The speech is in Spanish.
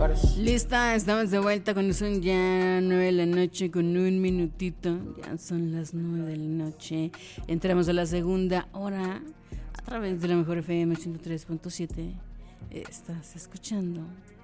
Lista, estamos de vuelta cuando son ya 9 de la noche con un minutito. Ya son las 9 de la noche. Entramos a la segunda hora a través de la mejor FM 103.7. Estás escuchando